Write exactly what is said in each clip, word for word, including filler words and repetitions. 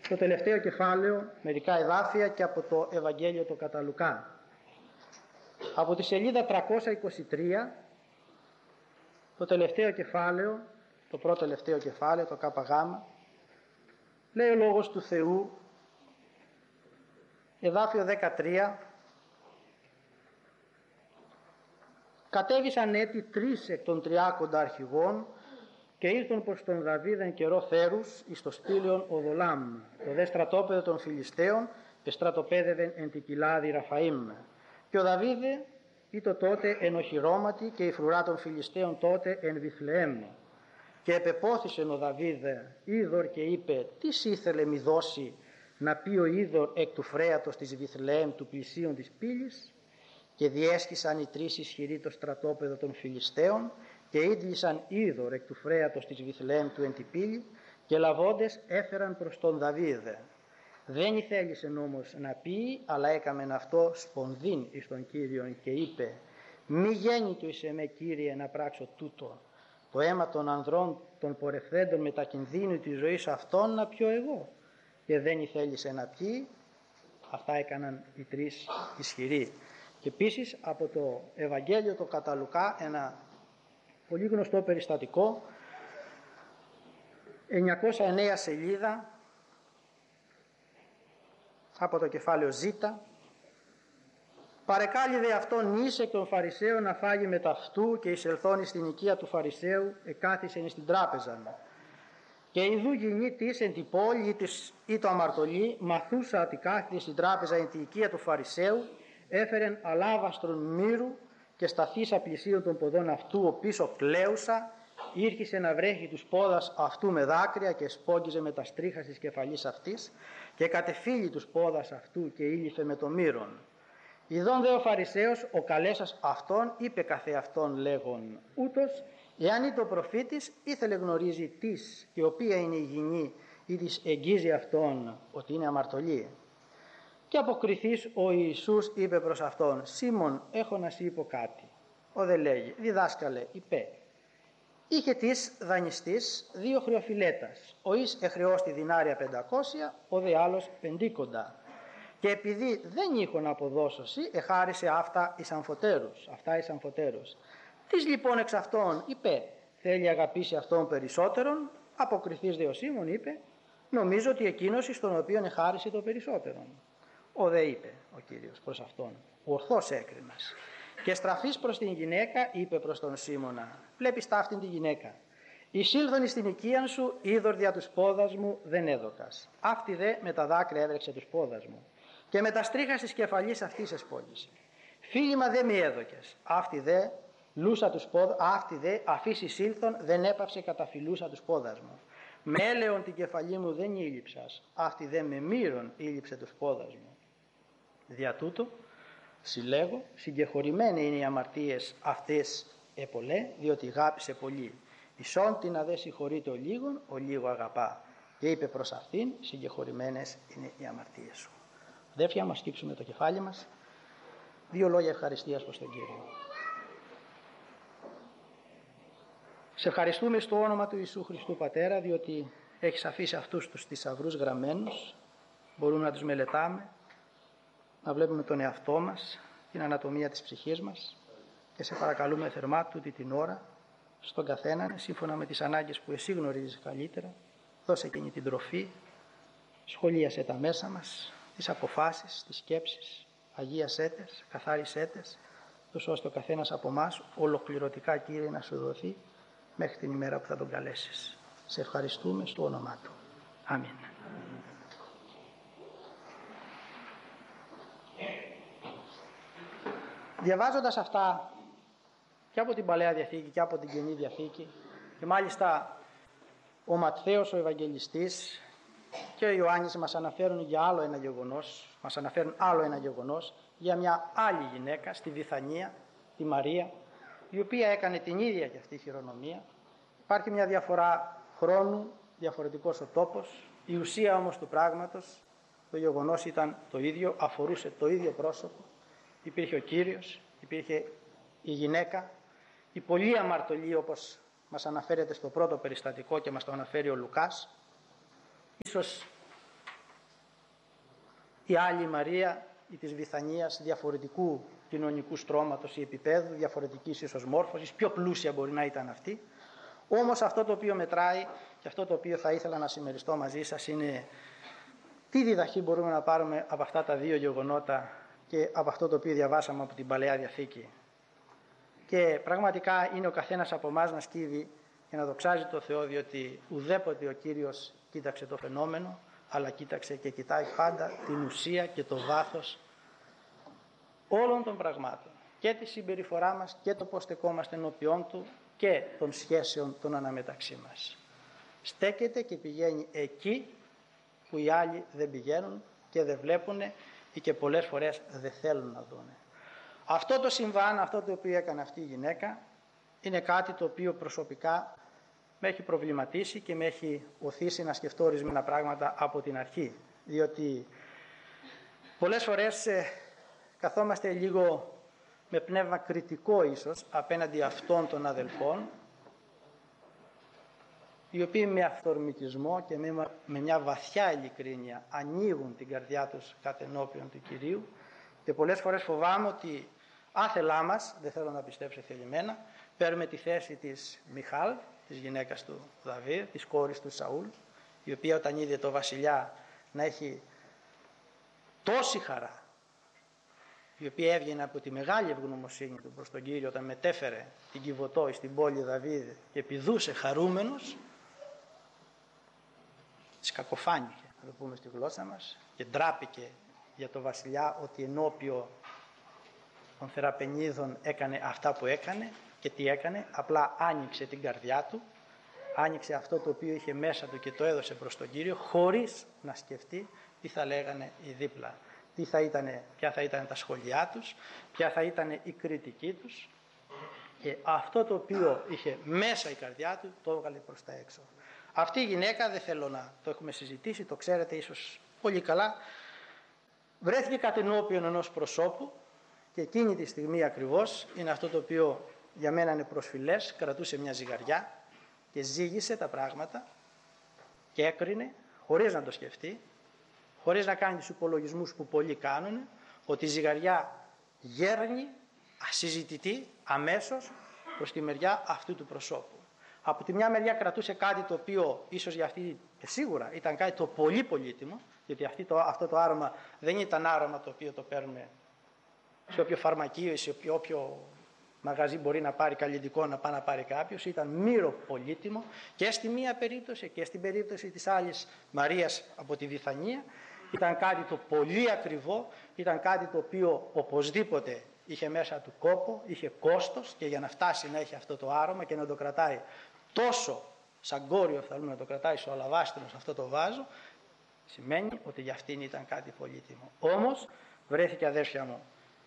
το τελευταίο κεφάλαιο, μερικά εδάφια και από το Ευαγγέλιο το κατά Λουκά. Από τη σελίδα τριακόσια είκοσι τρία, το τελευταίο κεφάλαιο, το πρώτο τελευταίο κεφάλαιο, το ΚΓ, λέει ο Λόγος του Θεού, εδάφιο δεκατρία, κατέβησαν έτη τρεις εκ των τριάκοντα αρχηγών και ήρθαν προς τον Δαβίδ καιρό θέρους εις το σπήλαιον Οδολάμ, το δε στρατόπεδο των Φιλιστέων και στρατοπέδευεν εν τη κοιλάδη Ραφαΐμ. Και ο Δαβίδ ήτο τότε εν οχυρώματι και η φρουρά των Φιλιστέων τότε εν Βιθλεέμ. Και επεπόθησεν ο Δαβίδ είδωρ και είπε, τι ήθελε μη δώσει να πει ο είδωρ εκ του φρέατος της Βιθλεέμ του πλησίον της πύλης. Και διέσχισαν οι τρεις ισχυροί το στρατόπεδο των Φιλιστέων και ίντλησαν είδωρ εκ του φρέατος της Βιθλεέμ του εν τη πύλη και λαβώντες έφεραν προς τον Δαβίδ. Δεν ήθελησεν όμως να πει, αλλά έκαμεν αυτό σπονδύν εις τον Κύριον και είπε, μη γέννητο εις εμέ Κύριε να πράξω τούτο, το αίμα των ανδρών των πορευθέντων με τα κινδύνου της ζωής αυτών να πιω εγώ. Και δεν ήθελησε να πει, αυτά έκαναν οι τρεις ισχυροί. Και επίσης από το Ευαγγέλιο το κατά Λουκά ένα πολύ γνωστό περιστατικό, εννιακόσια εννέα σελίδα, από το κεφάλαιο Ζ. Παρεκάλει δε αυτόν νης εκ των Φαρισαίων να φάγει με ταυτού και εισελθώνει στην οικία του Φαρισαίου εκάθισεν στην τράπεζα. Και ιδού γυνή της εν την πόλη ή, της, ή το αμαρτωλή μαθούσα ότι κάθεται στην τράπεζα εν την οικία του Φαρισαίου έφερεν αλάβαστρον μύρου και σταθήσα πλησίον των ποδών αυτού ο πίσω κλαίουσα ήρχισε να βρέχει τους πόδας αυτού με δάκρυα και σπόγγιζε με τα στρίχα της κεφαλής αυτής και κατεφύλει τους πόδας αυτού και ήλυφε με το μύρον. Ιδών δε ο Φαρισαίος ο καλέσας αυτόν είπε καθεαυτόν λέγον ούτως εάν ή το προφήτης ήθελε γνωρίζει τις και οποία είναι η γυνή ή της εγγίζει αυτόν ότι είναι αμαρτωλή. Και αποκριθείς ο Ιησούς είπε προς αυτόν, Σίμων έχω να σου πω κάτι. Ο δε λέγει, διδάσκαλε, είπε, είχε της δανειστής δύο χρεοφιλέτας, ο εις εχρεώστη δινάρια πεντακόσια, ο δε άλλος πεντήκοντα. Και επειδή δεν είχε να αποδώσωση, εχάρισε αυτά εις αμφωτέρους, αυτά εις αμφωτέρους. Τις λοιπόν εξ αυτών είπε, θέλει αγαπήσει αυτόν περισσότερον, αποκριθείς δε ο Σίμων είπε, νομίζω ότι εκείνος εις τον οποίον εχάρισε το περισσότερον. Ο δε είπε ο Κύριος προς αυτόν, ορθώς έκρινας. Και στραφής προς την γυναίκα είπε προς τον Σίμωνα, βλέπεις ταύτην τη γυναίκα. Εισήλθον στην οικίαν σου, είδωρ δια τους πόδας μου δεν έδωκας. Αυτή δε με τα δάκρυα έβρεξε τους πόδας μου. Και με τα στρίχα της κεφαλής αυτής εσπόλησε. Φίλημα δε μη έδωκες. Αυτή δε λούσα τους πόδα, αυτή δε αφής εισήλθον δεν έπαυσε καταφυλούσα τους πόδας μου. Με έλεον την κεφαλή μου δεν ήλυψας, αυτή δε με μύρον ήλυψε τους πόδας μου. Δια τούτο, συλλέγω, συγκεχωρημένοι είναι οι αμαρτίες αυτές επολέ, διότι γάπησε πολύ. Ισόν την αδέ συγχωρείται ο λίγον, ο λίγο αγαπά. Και είπε προς αυτήν, συγκεχωρημένες είναι οι αμαρτίες σου. Αδέρφια, μας σκύψουμε το κεφάλι μας. Δύο λόγια ευχαριστίας προς τον Κύριο. Σε ευχαριστούμε στο όνομα του Ιησού Χριστού Πατέρα, διότι έχεις αφήσει αυτούς τους θησαυρούς γραμμένους, μπορούμε να τους μελετάμε, να βλέπουμε τον εαυτό μας, την ανατομία της ψυχής μας και σε παρακαλούμε θερμά τούτη την ώρα στον καθέναν, σύμφωνα με τις ανάγκες που εσύ γνωρίζεις καλύτερα, δώσε εκείνη την τροφή, σχολίασε τα μέσα μας, τις αποφάσεις, τις σκέψεις, αγίασέ τες, καθάρισέ τες, τόσο ώστε ο καθένας από εμάς ολοκληρωτικά, Κύριε, να σου δοθεί μέχρι την ημέρα που θα τον καλέσεις. Σε ευχαριστούμε στο όνομά Του. Αμήν. Διαβάζοντας αυτά και από την Παλαιά Διαθήκη και από την Καινή Διαθήκη και μάλιστα ο Ματθαίος ο Ευαγγελιστής και ο Ιωάννης μας αναφέρουν για άλλο ένα γεγονός, μας αναφέρουν άλλο ένα γεγονός για μια άλλη γυναίκα στη Βιθανία, τη Μαρία, η οποία έκανε την ίδια και αυτή χειρονομία. Υπάρχει μια διαφορά χρόνου, διαφορετικός ο τόπος, η ουσία όμως του πράγματος, το γεγονός ήταν το ίδιο, αφορούσε το ίδιο πρόσωπο. Υπήρχε ο Κύριος, υπήρχε η γυναίκα, η πολύ αμαρτωλή όπως μας αναφέρεται στο πρώτο περιστατικό και μας το αναφέρει ο Λουκάς. Ίσως η άλλη η Μαρία ή της Βηθανίας, διαφορετικού κοινωνικού στρώματος ή επίπεδου, διαφορετικής ίσως μόρφωσης, πιο πλούσια μπορεί να ήταν αυτή. Όμως αυτό το οποίο μετράει και αυτό το οποίο θα ήθελα να συμμεριστώ μαζί σας είναι τι διδαχή μπορούμε να πάρουμε από αυτά τα δύο γεγονότα και από αυτό το οποίο διαβάσαμε από την Παλαιά Διαθήκη. Και πραγματικά είναι ο καθένας από εμάς να σκύβει και να δοξάζει το Θεό, διότι ουδέποτε ο Κύριος κοίταξε το φαινόμενο, αλλά κοίταξε και κοιτάει πάντα την ουσία και το βάθος όλων των πραγμάτων, και τη συμπεριφορά μας και το πώς στεκόμαστε ενώπιόν Του και των σχέσεων των αναμεταξύ μας. Στέκεται και πηγαίνει εκεί που οι άλλοι δεν πηγαίνουν και δεν βλέπουν ή και πολλές φορές δεν θέλουν να δουν. Αυτό το συμβάν, αυτό το οποίο έκανε αυτή η γυναίκα, είναι κάτι το οποίο προσωπικά με έχει προβληματίσει και με έχει οθήσει να σκεφτώ ορισμένα πράγματα από την αρχή. Διότι πολλές φορές ε, καθόμαστε λίγο με πνεύμα κριτικό ίσως απέναντι αυτών των αδελφών, οι οποίοι με αυθορμητισμό και με, με μια βαθιά ειλικρίνεια ανοίγουν την καρδιά τους κατ' ενώπιον του Κυρίου, και πολλές φορές φοβάμαι ότι άθελά μας, δεν θέλω να πιστέψω θελημένα, παίρνουμε τη θέση της Μιχάλ, της γυναίκας του Δαβίδ, της κόρης του Σαούλ, η οποία όταν είδε το βασιλιά να έχει τόση χαρά, η οποία έβγαινε από τη μεγάλη ευγνωμοσύνη του προς τον Κύριο όταν μετέφερε την Κιβωτό στην πόλη Δαβίδ και πηδούσε χαρούμενος, σκακοφάνηκε, να το πούμε στη γλώσσα μας, και ντράπηκε για το βασιλιά ότι ενώπιο των Θεραπενίδων έκανε αυτά που έκανε. Και τι έκανε? Απλά άνοιξε την καρδιά του, άνοιξε αυτό το οποίο είχε μέσα του και το έδωσε προς τον Κύριο, χωρίς να σκεφτεί τι θα λέγανε οι δίπλα, τι θα ήτανε, ποια θα ήταν τα σχόλιά τους, ποια θα ήταν η κριτική τους, και αυτό το οποίο είχε μέσα η καρδιά του το έβγαλε προς τα έξω. Αυτή η γυναίκα, δεν θέλω να το έχουμε συζητήσει, το ξέρετε ίσως πολύ καλά, βρέθηκε κατ' ενώπιον ενός προσώπου και εκείνη τη στιγμή ακριβώς είναι αυτό το οποίο για μένα είναι προσφυλές, κρατούσε μια ζυγαριά και ζύγισε τα πράγματα και έκρινε χωρίς να το σκεφτεί, χωρίς να κάνει τους υπολογισμούς που πολλοί κάνουν, ότι η ζυγαριά γέρνει ασυζητητή αμέσως προς τη μεριά αυτού του προσώπου. Από τη μια μεριά κρατούσε κάτι το οποίο ίσως για αυτή και σίγουρα ήταν κάτι το πολύ πολύτιμο, γιατί αυτή το, αυτό το άρωμα δεν ήταν άρωμα το οποίο το παίρνουμε σε όποιο φαρμακείο ή σε όποιο, όποιο μαγαζί μπορεί να πάρει καλλιτικό να πάει να πάρει κάποιος, ήταν μύρο πολύτιμο και στη μία περίπτωση και στην περίπτωση της άλλης Μαρίας από τη Βηθανία ήταν κάτι το πολύ ακριβό, ήταν κάτι το οποίο οπωσδήποτε είχε μέσα του κόπο, είχε κόστος, και για να φτάσει να έχει αυτό το άρωμα και να το κρατάει τόσο σαν κόριο θέλουμε να το κρατάει στο αλαβάστινο σε αυτό το βάζο, σημαίνει ότι για αυτήν ήταν κάτι πολύτιμο. Όμως βρέθηκε, αδέρφια μου,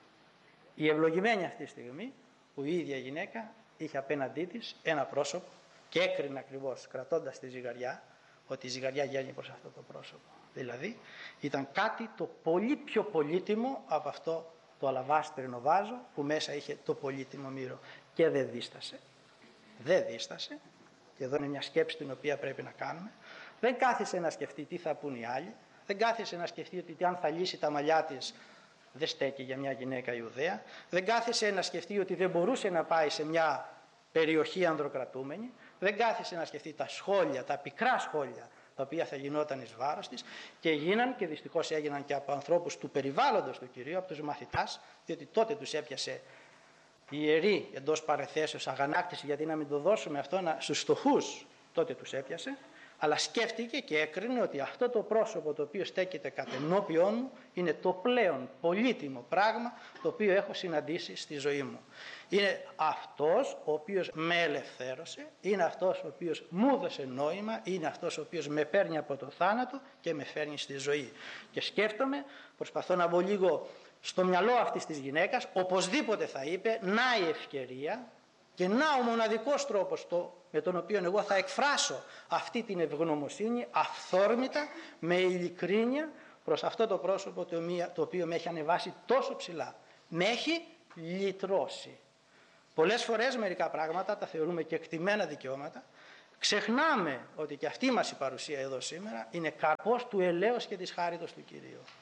η ευλογημένη αυτή τη στιγμή που η ίδια γυναίκα είχε απέναντί της ένα πρόσωπο και έκρινε ακριβώς κρατώντας τη ζυγαριά ότι η ζυγαριά γέρνει προς αυτό το πρόσωπο. Δηλαδή ήταν κάτι το πολύ πιο πολύτιμο από αυτό το αλαβάστρινο βάζο που μέσα είχε το πολύτιμο μύρο, και δεν δίστασε. Δεν δίστασε, και εδώ είναι μια σκέψη την οποία πρέπει να κάνουμε. Δεν κάθισε να σκεφτεί τι θα πούν οι άλλοι, δεν κάθισε να σκεφτεί ότι αν θα λύσει τα μαλλιά της δεν στέκει για μια γυναίκα Ιουδαία, δεν κάθισε να σκεφτεί ότι δεν μπορούσε να πάει σε μια περιοχή ανδροκρατούμενη, δεν κάθισε να σκεφτεί τα σχόλια, τα πικρά σχόλια τα οποία θα γινόταν εις βάρος της, και γίναν, και δυστυχώς έγιναν και από ανθρώπους του περιβάλλοντος του Κυρίου, από τους μαθητάς, διότι τότε τους έπιασε η ιερή εντός παρεθέσεως αγανάκτηση, γιατί να μην το δώσουμε αυτό να, στους φτωχούς, τότε τους έπιασε, αλλά σκέφτηκε και έκρινε ότι αυτό το πρόσωπο το οποίο στέκεται κατ' ενώπιόν μου είναι το πλέον πολύτιμο πράγμα το οποίο έχω συναντήσει στη ζωή μου. Είναι αυτός ο οποίος με ελευθέρωσε, είναι αυτός ο οποίος μου έδωσε νόημα, είναι αυτός ο οποίος με παίρνει από το θάνατο και με φέρνει στη ζωή. Και σκέφτομαι, προσπαθώ να μπω λίγο στο μυαλό αυτής της γυναίκας, οπωσδήποτε θα είπε να η ευκαιρία και να ο μοναδικός τρόπος το, με τον οποίο εγώ θα εκφράσω αυτή την ευγνωμοσύνη αυθόρμητα, με ειλικρίνεια προς αυτό το πρόσωπο το, το οποίο με έχει ανεβάσει τόσο ψηλά. Με έχει λυτρώσει. Πολλές φορές μερικά πράγματα τα θεωρούμε και εκτιμένα δικαιώματα. Ξεχνάμε ότι και αυτή μας η παρουσία εδώ σήμερα είναι καρπός του ελέους και της χάριτος του Κυρίου.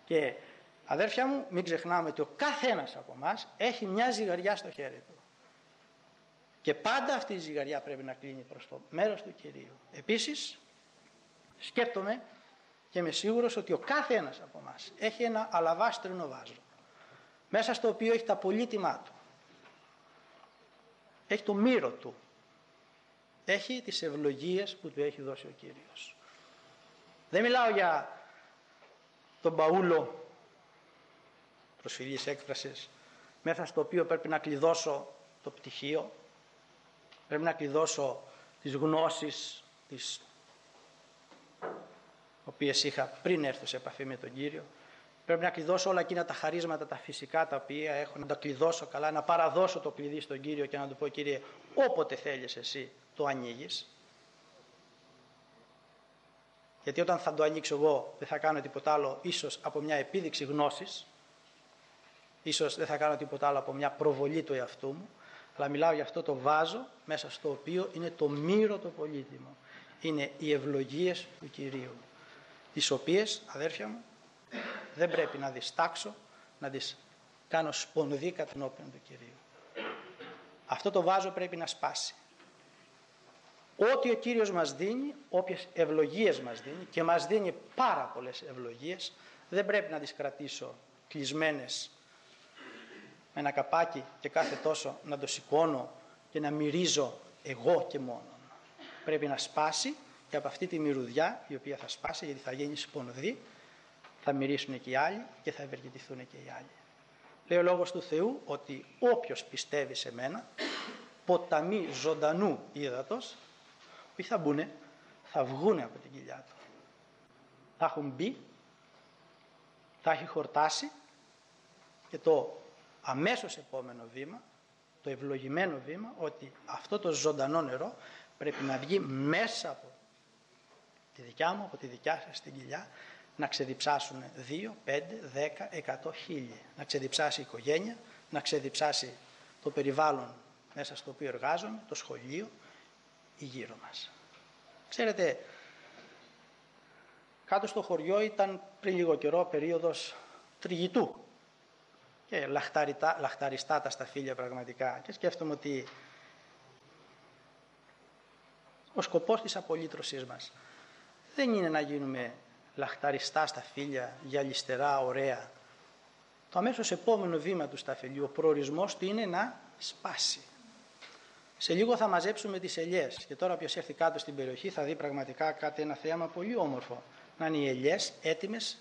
Και αδέρφια μου, μην ξεχνάμε ότι ο καθένας από εμάς έχει μια ζυγαριά στο χέρι του. Και πάντα αυτή η ζυγαριά πρέπει να κλείνει προς το μέρος του Κυρίου. Επίσης, σκέπτομαι και είμαι σίγουρος ότι ο κάθε ένας από εμάς έχει ένα αλαβάστρινο βάζο, μέσα στο οποίο έχει τα πολύτιμά του, έχει το μύρο του, έχει τις ευλογίες που του έχει δώσει ο Κύριος. Δεν μιλάω για τον μπαούλο προσφυλής έκφρασης, μέσα στο οποίο πρέπει να κλειδώσω το πτυχίο, πρέπει να κλειδώσω τις γνώσεις τις οποίες είχα πριν έρθω σε επαφή με τον Κύριο. Πρέπει να κλειδώσω όλα εκείνα τα χαρίσματα, τα φυσικά τα οποία έχω, να τα κλειδώσω καλά, να παραδώσω το κλειδί στον Κύριο και να του πω: Κύριε, όποτε θέλεις εσύ το ανοίγεις. Γιατί όταν θα το ανοίξω εγώ δεν θα κάνω τίποτα άλλο, ίσως από μια επίδειξη γνώσης, ίσως δεν θα κάνω τίποτα άλλο από μια προβολή του εαυτού μου, αλλά μιλάω για αυτό το βάζο μέσα στο οποίο είναι το μύρο το πολύτιμο. Είναι οι ευλογίες του Κυρίου, τις οποίες, αδέρφια μου, δεν πρέπει να διστάξω, να τις κάνω σπονδί κατενόπιον του Κυρίου. Αυτό το βάζο πρέπει να σπάσει. Ό,τι ο Κύριος μας δίνει, όποιες ευλογίες μας δίνει, και μας δίνει πάρα πολλές ευλογίες, δεν πρέπει να τις κρατήσω κλεισμένες με ένα καπάκι και κάθε τόσο να το σηκώνω και να μυρίζω εγώ και μόνον. Πρέπει να σπάσει, και από αυτή τη μυρουδιά, η οποία θα σπάσει γιατί θα γίνει σπονδί, θα μυρίσουν και οι άλλοι και θα ευεργετηθούν και οι άλλοι. Λέει ο Λόγος του Θεού ότι όποιος πιστεύει σε μένα, ποταμοί ζωντανού ύδατος, όχι θα μπουνε, θα βγούνε από την κοιλιά του. Θα έχουν μπει, θα έχει χορτάσει, και το αμέσως επόμενο βήμα, το ευλογημένο βήμα, ότι αυτό το ζωντανό νερό πρέπει να βγει μέσα από τη δικιά μου, από τη δικιά σας την κοιλιά, να ξεδιψάσουν δύο, πέντε, δέκα, εκατό, χίλιοι. Να ξεδιψάσει η οικογένεια, να ξεδιψάσει το περιβάλλον μέσα στο οποίο εργάζομαι, το σχολείο, η γύρω μας. Ξέρετε, κάτω στο χωριό ήταν πριν λίγο καιρό περίοδος τριγητού και λαχταριστά τα σταφύλια πραγματικά, και σκέφτομαι ότι ο σκοπός της απολύτρωσής μας δεν είναι να γίνουμε λαχταριστά σταφύλια, γυαλιστερά, ωραία. Το αμέσως επόμενο βήμα του σταφυλιού, ο προορισμός του είναι να σπάσει. Σε λίγο θα μαζέψουμε τις ελιές, και τώρα όποιος έρθει κάτω στην περιοχή θα δει πραγματικά κάτι, ένα θέαμα πολύ όμορφο. Να είναι οι ελιές έτοιμες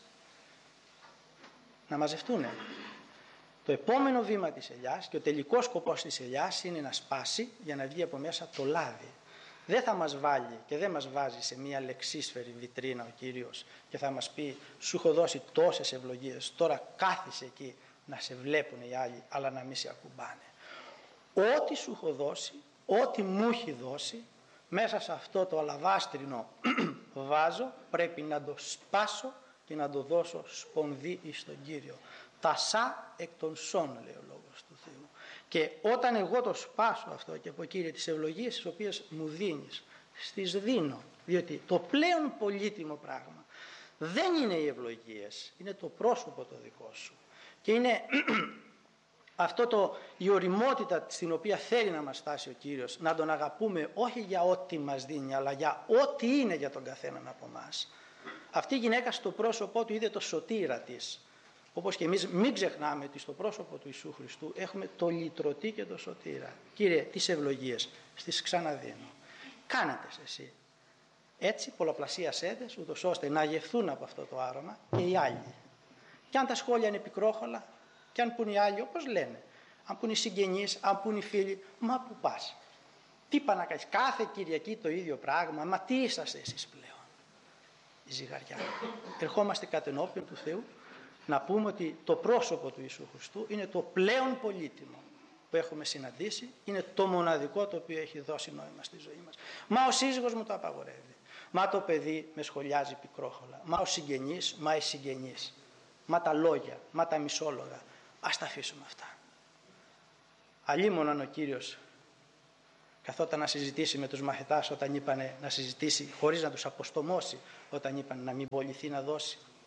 να μαζευτούν. Το επόμενο βήμα της ελιάς και ο τελικός σκοπός της ελιάς είναι να σπάσει για να βγει από μέσα το λάδι. Δεν θα μας βάλει και δεν μας βάζει σε μια λεξίσφαιρη βιτρίνα ο Κύριος και θα μας πει: σου έχω δώσει τόσες ευλογίες, τώρα κάθισε εκεί να σε βλέπουν οι άλλοι, αλλά να μην σε ακουμπάνε. Ό,τι σου έχω δώσει, ό,τι μου έχει δώσει, μέσα σε αυτό το αλαβάστρινο βάζο πρέπει να το σπάσω και να το δώσω σπονδί εις τον Κύριο. Τα σα εκ των σών, λέει ο Λόγος του Θεού. Και όταν εγώ το σπάσω αυτό και πω: Κύριε, τις ευλογίες τις οποίες μου δίνεις, στις δίνω, διότι το πλέον πολύτιμο πράγμα δεν είναι οι ευλογίες, είναι το πρόσωπο το δικό σου. Και είναι αυτό το, η ωριμότητα στην οποία θέλει να μας φτάσει ο Κύριος, να τον αγαπούμε όχι για ό,τι μας δίνει, αλλά για ό,τι είναι για τον καθέναν από εμάς. Αυτή η γυναίκα στο πρόσωπό του είδε το σωτήρα της. Όπως και εμείς μην ξεχνάμε ότι στο πρόσωπο του Ιησού Χριστού έχουμε το λυτρωτή και το σωτήρα. Κύριε, τις ευλογίες στις ξαναδίνω. Κάνετε εσύ. Έτσι πολλαπλασίασέ τες, ούτως ώστε να αγευθούν από αυτό το άρωμα και οι άλλοι. Και αν τα σχόλια είναι πικρόχολα, και αν πουν οι άλλοι όπως λένε, αν πουν οι συγγενείς, αν πουν οι φίλοι, μα που πας. Τι πά να κάνεις, κάθε Κυριακή το ίδιο πράγμα, μα τι είσαστε εσείς πλέον. Η ζυγαριά. Ερχόμαστε κατενόπιον του Θεού να πούμε ότι το πρόσωπο του Ιησού Χριστού είναι το πλέον πολύτιμο που έχουμε συναντήσει, είναι το μοναδικό το οποίο έχει δώσει νόημα στη ζωή μας. Μα ο σύζυγος μου το απαγορεύει, μα το παιδί με σχολιάζει πικρόχολα, μα ο συγγενής, μα οι συγγενείς, μα τα λόγια, μα τα μισόλογα. Ας τα αφήσουμε αυτά. Αλλήμωναν ο Κύριος καθόταν να συζητήσει με τους μαθητάς όταν είπανε να συζητήσει χωρίς να τους αποστομώσει, όταν είπαν να μην βοληθεί να δώσει.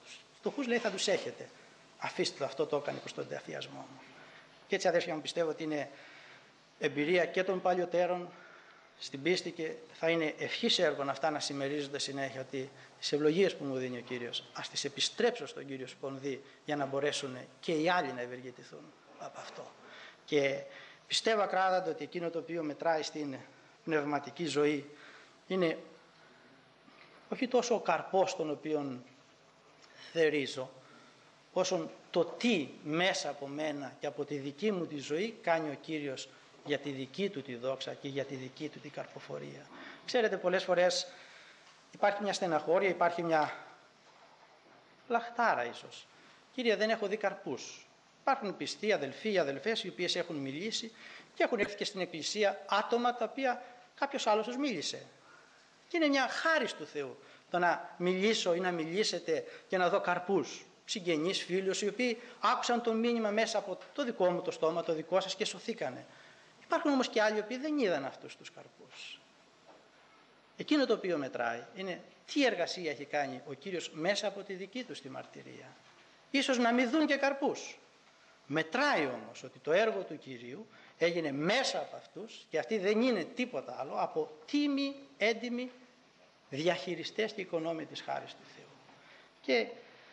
φτωχούς λέει θα τους έχετε. Αφήστε το, αυτό το έκανε προς τον τεαθιασμό μου. Και έτσι αδέρφια μου πιστεύω ότι είναι εμπειρία και των παλιωτέρων στην πίστη και θα είναι ευχής έργων αυτά να συμμερίζονται συνέχεια, ότι τις ευλογίες που μου δίνει ο Κύριος ας τις επιστρέψω στον Κύριο Σπονδή για να μπορέσουν και οι άλλοι να ευεργετηθούν από αυτό. Και πιστεύω ακράδαντα ότι εκείνο το οποίο μετράει στην πνευματική ζωή είναι όχι τόσο ο καρπός τον οποίον θερίζω, όσο το τι μέσα από μένα και από τη δική μου τη ζωή κάνει ο Κύριος για τη δική του τη δόξα και για τη δική του την καρποφορία. Ξέρετε, πολλές φορές υπάρχει μια στεναχώρια, υπάρχει μια λαχτάρα ίσως. Κύριε, δεν έχω δει καρπούς. Υπάρχουν πιστοί αδελφοί, αδελφές οι οποίες έχουν μιλήσει και έχουν έρθει και στην εκκλησία άτομα τα οποία κάποιος άλλος τους μίλησε. Και είναι μια χάρις του Θεού το να μιλήσω ή να μιλήσετε και να δω καρπούς. Συγγενείς, φίλους, οι οποίοι άκουσαν το μήνυμα μέσα από το δικό μου το στόμα, το δικό σας και σωθήκανε. Υπάρχουν όμως και άλλοι οι οποίοι δεν είδαν αυτούς τους καρπούς. Εκείνο το οποίο μετράει είναι τι εργασία έχει κάνει ο Κύριος μέσα από τη δική του τη μαρτυρία. Ίσως να μην δουν και καρπούς. Μετράει όμως ότι το έργο του Κυρίου έγινε μέσα από αυτούς και αυτοί δεν είναι τίποτα άλλο από τίμοι, έντιμοι διαχειριστές και οικονόμοι της χάρης του Θεού. Και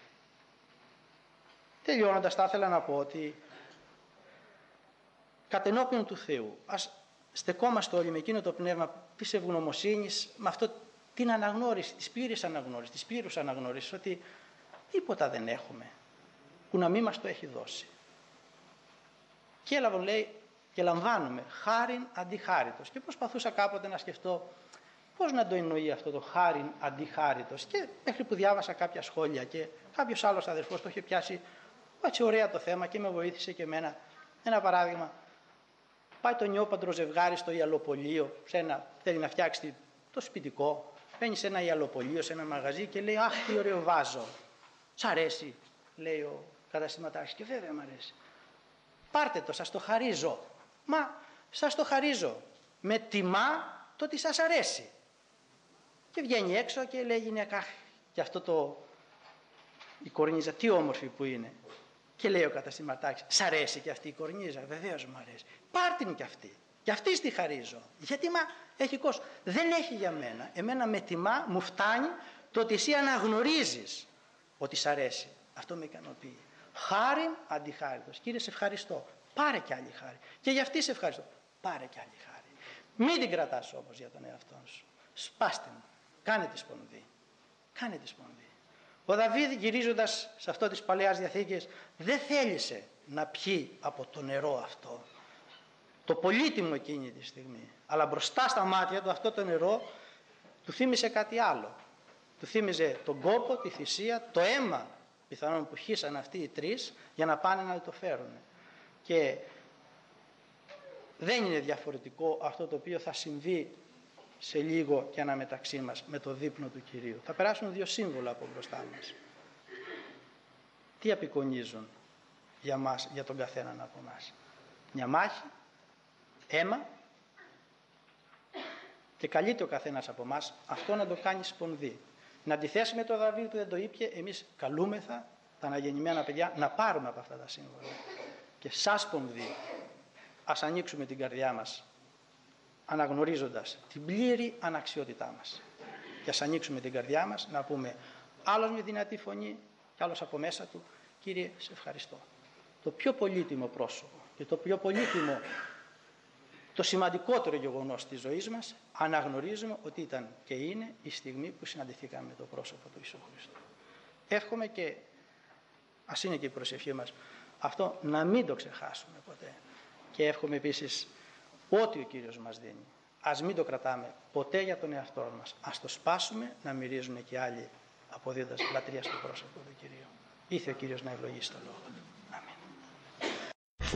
τελειώνοντας θα ήθελα να πω ότι κατ' ενώπιον του Θεού ας στεκόμαστε όλοι με εκείνο το πνεύμα της ευγνωμοσύνης, με αυτό την αναγνώριση, της πλήρης αναγνώρισης, της πλήρους αναγνώρισης ότι τίποτα δεν έχουμε που να μην μας το έχει δώσει. Και έλαβαν, λέει, και λαμβάνουμε χάριν αντί χάριτος. Και προσπαθούσα κάποτε να σκεφτώ πώς να το εννοεί αυτό το χάριν αντί χάριτος. Και μέχρι που διάβασα κάποια σχόλια και κάποιος άλλος αδερφός το είχε πιάσει έτσι ωραία το θέμα και με βοήθησε και εμένα. Ένα παράδειγμα, πάει το νιόπαντρο ζευγάρι στο ιαλοπολείο, σε ένα, θέλει να φτιάξει το σπιτικό, μπαίνει σε ένα ιαλοπολείο, σε ένα μαγαζί και λέει «Αχ, τι ωραίο βάζο, σ' αρέσει», λέει ο καταστηματάρχης, και βέβαια μ' αρέσει. «Πάρτε το, σας το χαρίζω». «Μα σας το χαρίζω, με τιμά το ότι σας αρέσει». Και βγαίνει έξω και λέει η γυναίκα «Αχ, και αυτό το, η κορνίζα, τι όμορφη που είναι». Και λέει ο καταστηματάρχης «Σ' αρέσει και αυτή η κορνίζα?» «Βεβαίως μου αρέσει». «Πάρτε μου και αυτή, και αυτή τη χαρίζω». «Γιατί μα έχει κόσμο». «Δεν έχει για μένα, εμένα με τιμά μου φτάνει το ότι εσύ αναγνωρίζεις ότι σ' αρέσει». Αυτό με ικανοποιεί. Χάριν αντιχάριτος. «Κύριε, σε ευχαριστώ». «Πάρε κι άλλη χάρη». «Και για αυτή σε ευχαριστώ». «Πάρε κι άλλη χάρη». Μην την κρατάς όμως για τον εαυτό σου. Σπάστε μου. Κάνε τη σπονδή. Κάνε τη σπονδή. Ο Δαβίδ, γυρίζοντας σε αυτό της Παλαιάς Διαθήκης, δεν θέλησε να πιει από το νερό αυτό, το πολύτιμο εκείνη τη στιγμή, αλλά μπροστά στα μάτια του αυτό το νερό του θύμισε κάτι άλλο. Του θύμιζε τον κόπο, τη θυσία, το αίμα πιθανόν που χύσαν αυτοί οι τρεις για να πάνε να το φέρουν. Και δεν είναι διαφορετικό αυτό το οποίο θα συμβεί σε λίγο και αναμεταξύ μας με το δείπνο του Κυρίου. Θα περάσουν δύο σύμβολα από μπροστά μας. Τι απεικονίζουν για μας, για τον καθέναν από μας? Μια μάχη, αίμα, και καλείται ο καθένας από μας αυτό να το κάνει σπονδί. Να αντιθέσει με τον Δαβίδ που δεν το ήπιε, εμείς καλούμεθα τα αναγεννημένα παιδιά να πάρουμε από αυτά τα σύμβολα. Και σαν σπονδί ας ανοίξουμε την καρδιά μας, αναγνωρίζοντας την πλήρη αναξιότητά μας. Και ας ανοίξουμε την καρδιά μας να πούμε άλλος με δυνατή φωνή και άλλος από μέσα του «Κύριε, σε ευχαριστώ». Το πιο πολύτιμο πρόσωπο και το πιο πολύτιμο, το σημαντικότερο γεγονός της ζωής μας, αναγνωρίζουμε ότι ήταν και είναι η στιγμή που συναντηθήκαμε με το πρόσωπο του Ιησού Χριστού. Εύχομαι και ας είναι και η προσευχή μας αυτό να μην το ξεχάσουμε ποτέ. Και εύχομαι επίσης ό,τι ο Κύριος μας δίνει, ας μην το κρατάμε ποτέ για τον εαυτό μας. Ας το σπάσουμε να μυρίζουν και άλλοι αποδίδοντας λατρεία στο πρόσωπο του Κυρίου. Ήθε ο Κύριος να ευλογήσει το λόγο.